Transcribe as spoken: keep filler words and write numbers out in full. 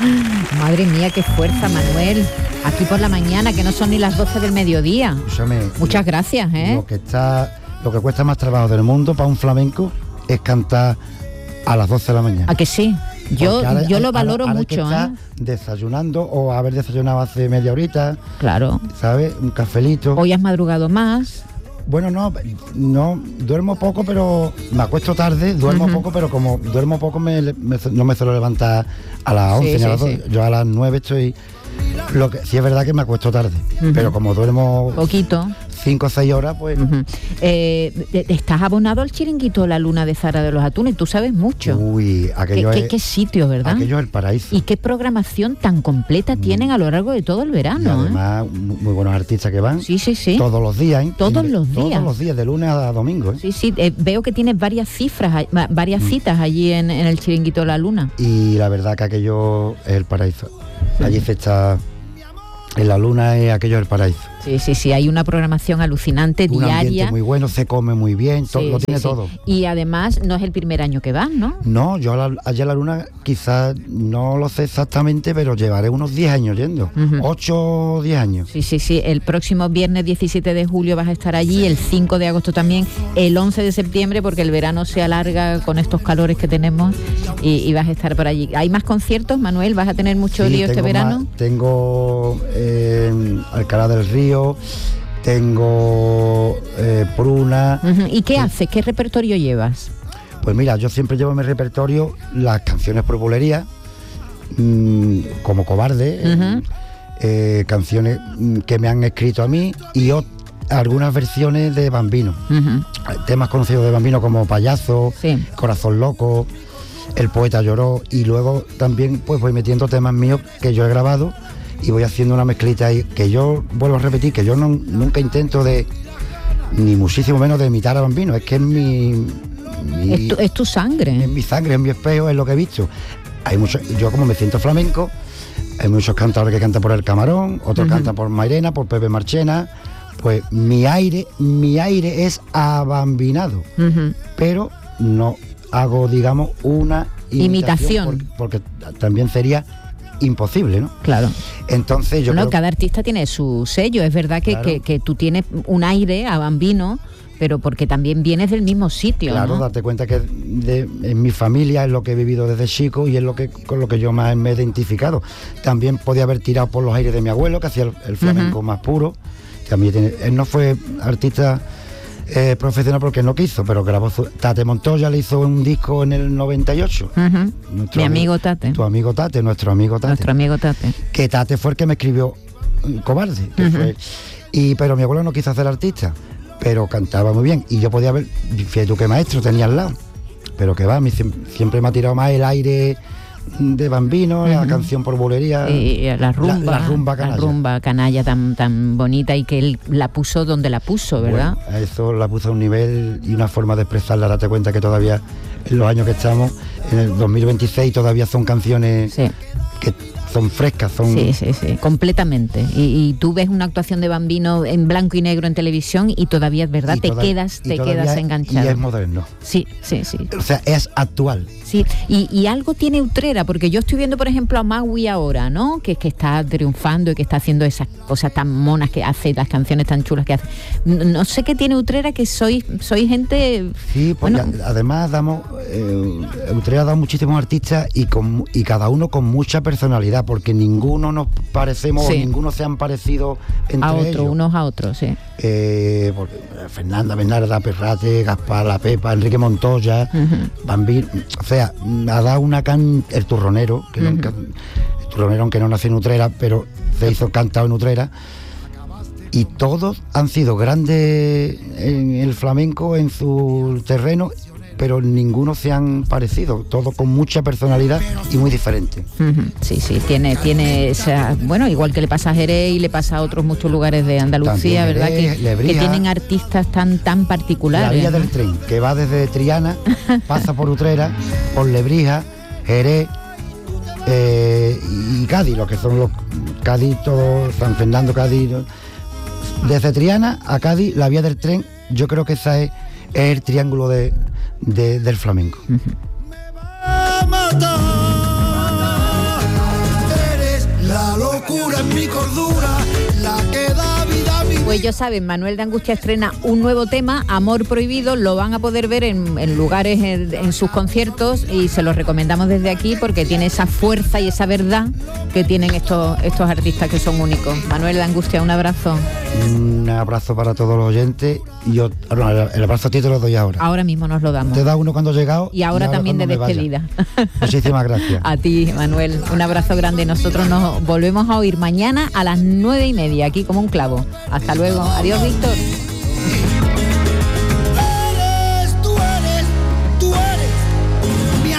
Madre mía, qué fuerza, Manuel. Aquí por la mañana, que no son ni las doce del mediodía. Escúchame, muchas gracias, ¿eh? Lo que está, lo que cuesta más trabajo del mundo para un flamenco es cantar a las doce de la mañana. ¿A que sí? Yo, ahora, yo lo ahora, valoro ahora mucho, que está ¿eh? desayunando o haber desayunado hace media horita. Claro. ¿Sabes? Un cafelito. Hoy has madrugado más. Bueno, no, no, duermo poco, pero me acuesto tarde, duermo uh-huh. poco, pero como duermo poco me, me, no me suelo levantar a las once, sí, ni a las sí, doce. Sí. Yo a las nueve estoy... Lo que sí es verdad que me acuesto tarde, uh-huh. pero como duermo... Poquito. Cinco o seis horas, pues... Uh-huh. eh, ¿Estás abonado al chiringuito La Luna de Zara de los Atunes? Tú sabes mucho. Uy, aquello ¿Qué, es... ¿Qué, qué sitio, ¿verdad? Aquello es el paraíso. ¿Y qué programación tan completa mm. tienen a lo largo de todo el verano? Y además, ¿eh? muy buenos artistas que van. Sí, sí, sí. Todos los días, ¿eh? Todos los días. Todos los días, de lunes a domingo, ¿eh? Sí, sí. Eh, veo que tienes varias cifras, varias mm. citas allí en, en el chiringuito La Luna. Y la verdad que aquello es el paraíso. Sí. Allí se está... En La Luna es aquello del paraíso. Sí, sí, sí, hay una programación alucinante, un diaria. Ambiente muy bueno, se come muy bien, to- sí, lo sí, tiene sí. todo. Y además no es el primer año que vas, ¿no? No, yo a la, allá a La Luna quizás no lo sé exactamente, pero llevaré unos diez años yendo, uh-huh. ocho o diez años. Sí, sí, sí, el próximo viernes diecisiete de julio vas a estar allí, el cinco de agosto también, el once de septiembre, porque el verano se alarga con estos calores que tenemos y, y vas a estar por allí. ¿Hay más conciertos, Manuel? ¿Vas a tener mucho sí, lío este verano? Más, tengo eh, Alcalá del Río, tengo eh, Pruna. Uh-huh. ¿Y qué eh, haces? ¿Qué repertorio llevas? Pues mira, yo siempre llevo en mi repertorio las canciones por bulería, mmm, como Cobarde, uh-huh. eh, canciones que me han escrito a mí y o, algunas versiones de Bambino. Uh-huh. Temas conocidos de Bambino como Payaso, sí. Corazón Loco, El Poeta Lloró, y luego también pues voy metiendo temas míos que yo he grabado y voy haciendo una mezclita ahí, que yo vuelvo a repetir, que yo no, nunca intento de, ni muchísimo menos de imitar a Bambino, es que es mi... mi es, tu, es tu sangre. Es mi sangre, es mi espejo, es lo que he visto. Hay muchos, yo como me siento flamenco, hay muchos cantadores que cantan por El Camarón, otros uh-huh. cantan por Mairena, por Pepe Marchena, pues mi aire, mi aire es abambinado, uh-huh. pero no hago, digamos, una imitación, imitación. Porque, porque también sería imposible, ¿no? Claro. Entonces yo bueno, creo... cada artista tiene su sello. Es verdad que, claro. que, que tú tienes un aire a Bambino, pero porque también vienes del mismo sitio, claro, ¿no? darte cuenta que de, en mi familia es lo que he vivido desde chico y es lo que con lo que yo más me he identificado. También podía haber tirado por los aires de mi abuelo, que hacía el, el flamenco uh-huh. más puro. También tiene, él no fue artista eh, profesional porque no quiso, pero grabó su, Tate Montoya le hizo un disco en el noventa y ocho. Uh-huh. Mi amigo Tate. Tu amigo Tate, nuestro amigo Tate. Nuestro amigo Tate. Que Tate fue el que me escribió Cobarde. Que uh-huh. fue, y, pero mi abuelo no quiso hacer artista, pero cantaba muy bien. Y yo podía ver, fíjate tú qué maestro tenía al lado. Pero que va, a mí siempre me ha tirado más el aire de Bambino, uh-huh. la canción por bulería, y la rumba, la, la rumba canalla, la rumba canalla tan, tan bonita, y que él la puso donde la puso, ¿verdad? Bueno, eso la puso a un nivel y una forma de expresarla. Date cuenta que todavía en los años que estamos, en el dos mil veintiséis, todavía son canciones sí. que son frescas, son... Sí, sí, sí, completamente. Y, y tú ves una actuación de Bambino en blanco y negro en televisión y todavía es verdad, y te toda, quedas, te quedas enganchado. Y es moderno. Sí, sí, sí. O sea, es actual. Sí, y, y algo tiene Utrera, porque yo estoy viendo, por ejemplo, a Maui ahora, ¿no? Que, que está triunfando y que está haciendo esas cosas tan monas que hace, las canciones tan chulas que hace. No, no sé qué tiene Utrera, que soy, soy gente... Sí, pues bueno, ya, además damos... Eh, Utrera ha dado muchísimos artistas y, con, y cada uno con mucha personalidad, porque ninguno nos parecemos, sí. o ninguno se han parecido entre a otro, ellos. Unos a otros, sí. Eh, Fernanda Bernarda, Perrate, Gaspar La Pepa, Enrique Montoya, uh-huh. Bambino, o sea, ha dado una can... el turronero, que uh-huh. nunca, el turronero aunque no nació en Utrera, pero se hizo cantado en Utrera, y todos han sido grandes en el flamenco, en su terreno, pero ninguno se han parecido, todos con mucha personalidad y muy diferente. Uh-huh. Sí, sí, tiene, tiene esa, bueno, igual que le pasa a Jerez y le pasa a otros muchos lugares de Andalucía, también, ¿verdad? Jerez, que, Lebrija, que tienen artistas tan, tan particulares. La vía ¿no? del tren, que va desde Triana, pasa por Utrera, por Lebrija, Jerez eh, y Cádiz, lo que son los Cádiz, todo, San Fernando, Cádiz. Desde Triana a Cádiz, la vía del tren, yo creo que esa es, es el triángulo de De, del flamenco. Uh-huh. locura es mi cordura, la que da vida a mi vida. Pues ya saben, Manuel de Angustia estrena un nuevo tema, Amor Prohibido, lo van a poder ver en, en lugares, en, en sus conciertos, y se los recomendamos desde aquí porque tiene esa fuerza y esa verdad que tienen estos, estos artistas que son únicos. Manuel de Angustia, un abrazo. Un abrazo para todos los oyentes y yo, no, el abrazo a ti te lo doy ahora. Ahora mismo nos lo damos. Te da uno cuando he llegado y ahora, y ahora también de despedida. Muchísimas gracias. A ti, Manuel, un abrazo grande. Nosotros nos volvemos a oír mañana a las nueve y media, aquí como un clavo. Hasta luego. Adiós, Víctor.